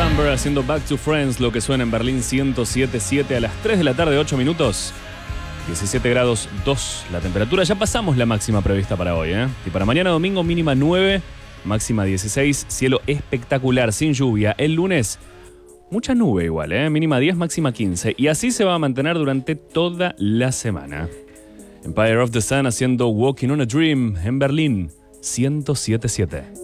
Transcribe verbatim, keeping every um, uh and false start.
Amber haciendo Back to Friends, lo que suena en Berlín ciento siete punto siete a las tres de la tarde, ocho minutos. diecisiete grados dos la temperatura. Ya pasamos la máxima prevista para hoy, ¿eh? Y para mañana domingo mínima nueve, máxima dieciséis, cielo espectacular, sin lluvia. El lunes, mucha nube igual, ¿eh? Mínima diez, máxima quince. Y así se va a mantener durante toda la semana. Empire of the Sun haciendo Walking on a Dream en Berlín ciento siete punto siete.